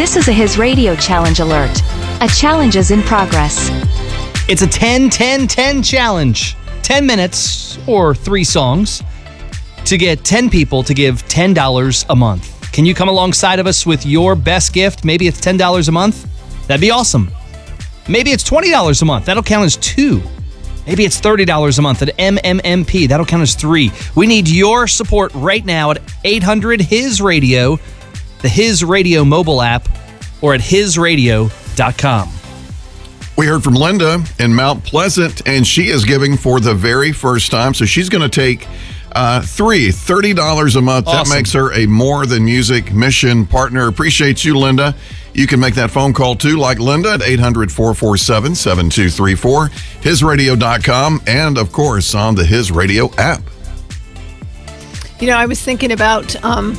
This is a His Radio Challenge alert. A challenge is in progress. It's a 10-10-10 challenge. 10 minutes or 3 songs to get 10 people to give $10 a month. Can you come alongside of us with your best gift? Maybe it's $10 a month. That'd be awesome. Maybe it's $20 a month. That'll count as 2. Maybe it's $30 a month at MMMP. That'll count as 3. We need your support right now at 800-HIS-RADIO, the His Radio mobile app, or at hisradio.com. We heard from Linda in Mount Pleasant, and she is giving for the very first time. So she's going to take $30 a month. Awesome. That makes her a More Than Music mission partner. Appreciate you, Linda. You can make that phone call, too, like Linda, at 800-447-7234, hisradio.com, and, of course, on the His Radio app. You know, I was thinking about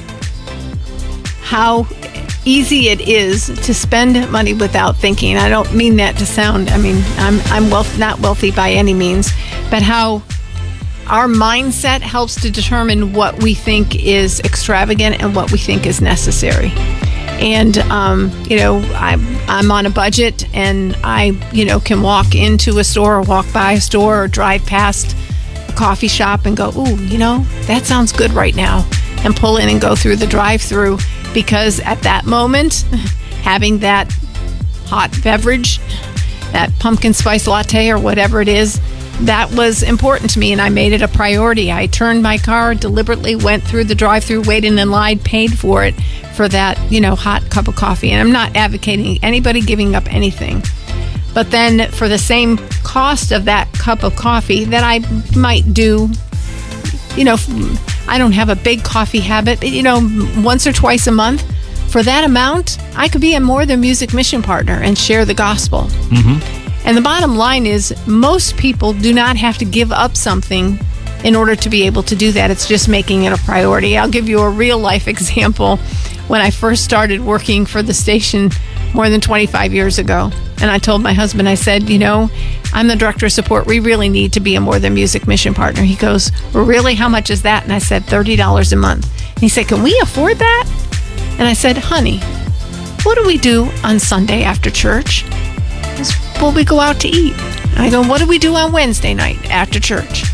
how easy it is to spend money without thinking. I don't mean that to sound, I'm not wealthy by any means, but how our mindset helps to determine what we think is extravagant and what we think is necessary. And, I'm on a budget, and I, can walk into a store or walk by a store or drive past a coffee shop and go, ooh, that sounds good right now, and pull in and go through the drive-through, because at that moment, having that hot beverage, that pumpkin spice latte or whatever it is, that was important to me, and I made it a priority. I turned my car, deliberately went through the drive-through, waited in line, paid for it, for that, hot cup of coffee. And I'm not advocating anybody giving up anything. But then for the same cost of that cup of coffee that I might do, I don't have a big coffee habit, but, once or twice a month, for that amount, I could be a More Than Music mission partner and share the gospel. Mm-hmm. And the bottom line is, most people do not have to give up something in order to be able to do that. It's just making it a priority. I'll give you a real life example. When I first started working for the station more than 25 years ago, and I told my husband, I said, I'm the director of support. We really need to be a More Than Music mission partner. He goes, well, really? How much is that? And I said, $30 a month. And he said, can we afford that? And I said, honey, what do we do on Sunday after church? He said, well, we go out to eat. And I go, what do we do on Wednesday night after church?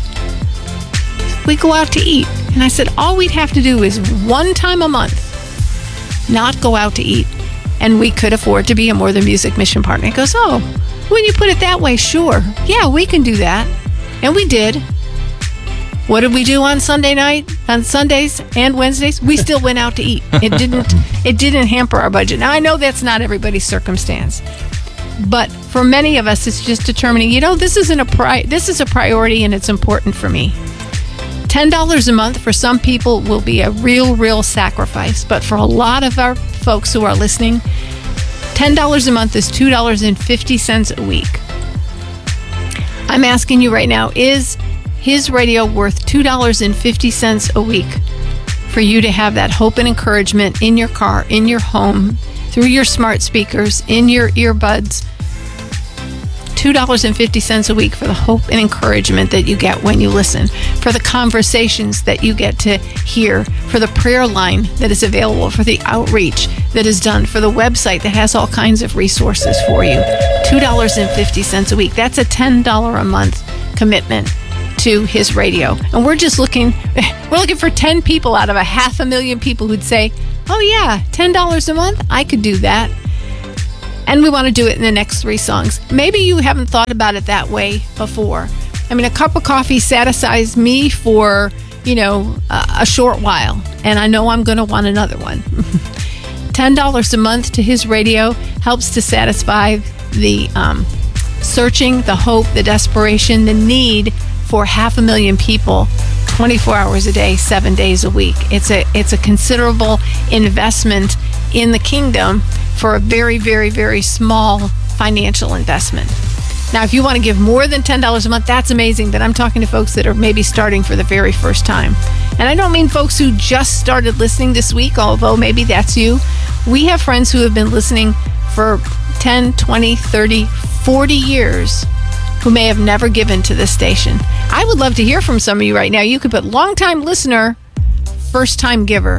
We go out to eat. And I said, all we'd have to do is one time a month not go out to eat, and we could afford to be a More Than Music mission partner. He goes, oh, when you put it that way, sure. Yeah, we can do that. And we did. What did we do on Sunday night? On Sundays and Wednesdays? We still went out to eat. It didn't hamper our budget. Now, I know that's not everybody's circumstance, but for many of us, it's just determining, this is a priority, and it's important for me. $10 a month for some people will be a real sacrifice. But for a lot of our folks who are listening, $10 a month is $2.50 a week. I'm asking you right now, is His Radio worth $2.50 a week for you to have that hope and encouragement in your car, in your home, through your smart speakers, in your earbuds? $2.50 a week for the hope and encouragement that you get when you listen, for the conversations that you get to hear, for the prayer line that is available, for the outreach that is done, for the website that has all kinds of resources for you. $2.50 a week. That's a $10 a month commitment to His Radio. And we're looking for 10 people out of 500,000 people who'd say, oh yeah, $10 a month, I could do that. And we want to do it in the next 3 songs. Maybe you haven't thought about it that way before. A cup of coffee satisfies me for, a short while. And I know I'm going to want another one. $10 a month to His Radio helps to satisfy the searching, the hope, the desperation, the need for 500,000 people 24 hours a day, 7 days a week. It's a considerable investment in the kingdom for a very, very, very small financial investment. Now, if you want to give more than $10 a month, that's amazing, but I'm talking to folks that are maybe starting for the very first time. And I don't mean folks who just started listening this week, although maybe that's you. We have friends who have been listening for 10, 20, 30, 40 years who may have never given to this station. I would love to hear from some of you right now. You could put longtime listener, first-time giver.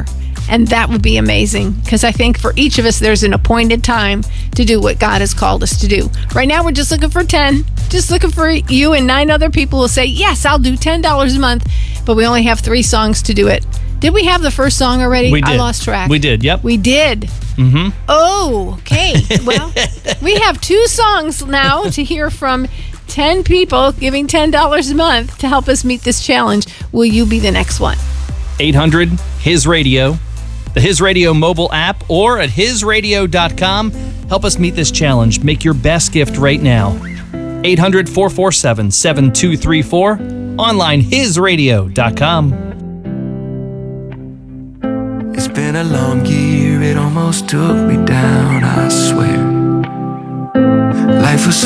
And that would be amazing, because I think for each of us, there's an appointed time to do what God has called us to do. Right now, we're just looking for 10, just looking for you and 9 other people who will say, yes, I'll do $10 a month, but we only have 3 songs to do it. Did we have the first song already? We did. I lost track. We did, yep. We did. Mm-hmm. Oh, okay. Well, we have 2 songs now to hear from 10 people giving $10 a month to help us meet this challenge. Will you be the next one? 800 His Radio, the His Radio mobile app, or at hisradio.com. Help us meet this challenge. Make your best gift right now. 800-447-7234. Online, hisradio.com. It's been a long year, it almost took me down, I swear. Life was